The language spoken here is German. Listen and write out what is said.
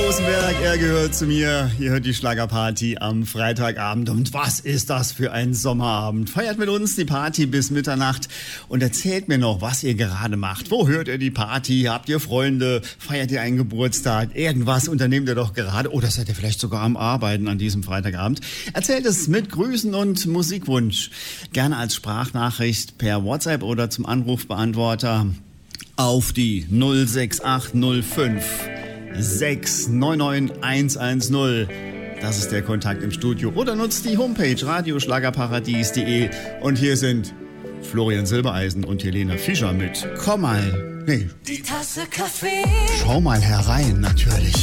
Rosenberg, er gehört zu mir. Ihr hört die Schlagerparty am Freitagabend. Und was ist das für ein Sommerabend? Feiert mit uns die Party bis Mitternacht und erzählt mir noch, was ihr gerade macht. Wo hört ihr die Party? Habt ihr Freunde? Feiert ihr einen Geburtstag? Irgendwas unternehmt ihr doch gerade. Oder seid ihr vielleicht sogar am Arbeiten an diesem Freitagabend? Erzählt es mit Grüßen und Musikwunsch. Gerne als Sprachnachricht per WhatsApp oder zum Anrufbeantworter auf die 06805 699 Das ist der Kontakt im Studio. Oder nutzt die Homepage radioschlagerparadies.de. Und hier sind Florian Silbereisen und Helene Fischer mit Komm mal. Nee. Die Tasse Kaffee. Schau mal herein, natürlich.